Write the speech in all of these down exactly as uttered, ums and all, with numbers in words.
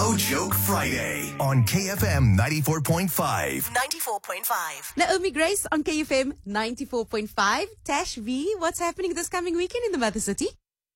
No Joke Friday on K F M ninety-four point five. ninety-four point five. Naomi Grace on K F M ninety-four point five. Tash V, what's happening this coming weekend in the Mother City?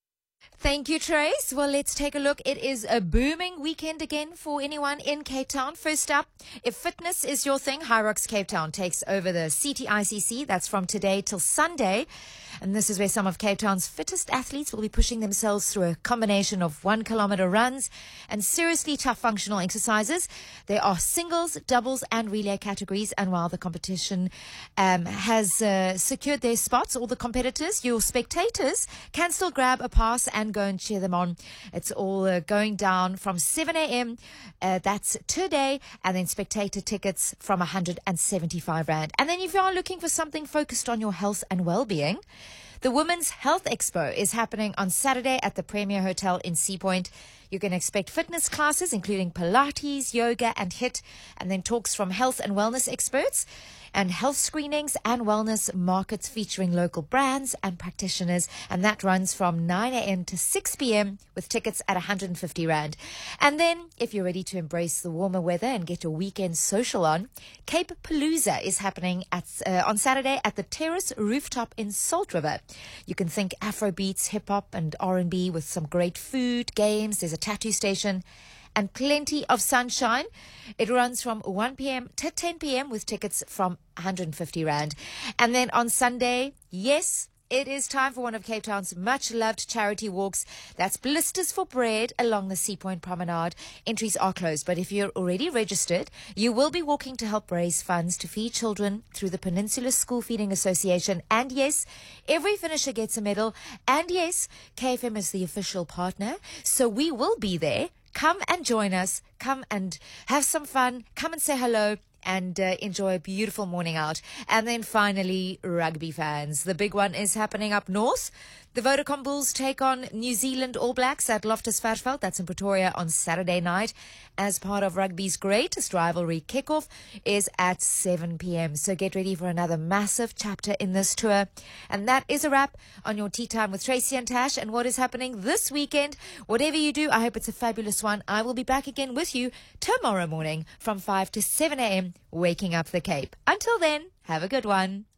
Thank you, Trace. Well, let's take a look. It is a booming weekend again for anyone in Cape Town. First up, if fitness is your thing, Hyrox Cape Town takes over the C T I C C. That's from today till Sunday. And this is where some of Cape Town's fittest athletes will be pushing themselves through a combination of one kilometer runs and seriously tough functional exercises. There are singles, doubles and relay categories. And while the competition um, has uh, secured their spots, all the competitors, your spectators can still grab a pass and go and cheer them on. It's all uh, going down from seven a.m. Uh, that's today. And then spectator tickets from one hundred seventy-five rand. And then if you are looking for something focused on your health and well-being, the Women's Health Expo is happening on Saturday at the Premier Hotel in Sea Point. You can expect fitness classes, including Pilates, yoga, and HIIT, and then talks from health and wellness experts, and health screenings and wellness markets featuring local brands and practitioners. And that runs from nine a.m. to six p.m. with tickets at one hundred fifty rand. And then, if you're ready to embrace the warmer weather and get your weekend social on, Cape Palooza is happening at uh, on Saturday at the Terrace Rooftop in Salt River. You can think Afrobeats, hip-hop and R and B with some great food, games. There's a tattoo station and plenty of sunshine. It runs from one p.m. to ten p.m. with tickets from one hundred fifty rand. And then on Sunday, yes, it is time for one of Cape Town's much-loved charity walks. That's Blisters for Bread along the Sea Point Promenade. Entries are closed, but if you're already registered, you will be walking to help raise funds to feed children through the Peninsula School Feeding Association. And yes, every finisher gets a medal. And yes, K F M is the official partner, so we will be there. Come and join us. Come and have some fun. Come and say hello and uh, enjoy a beautiful morning out. And then finally, rugby fans. The big one is happening up north. The Vodacom Bulls take on New Zealand All Blacks at Loftus Versfeld. That's in Pretoria on Saturday night. As part of rugby's greatest rivalry, kickoff is at seven p.m. So get ready for another massive chapter in this tour. And that is a wrap on your Tea Time with Tracy and Tash and what is happening this weekend. Whatever you do, I hope it's a fabulous one. I will be back again with you tomorrow morning from five to seven a.m. waking up the Cape. Until then, have a good one.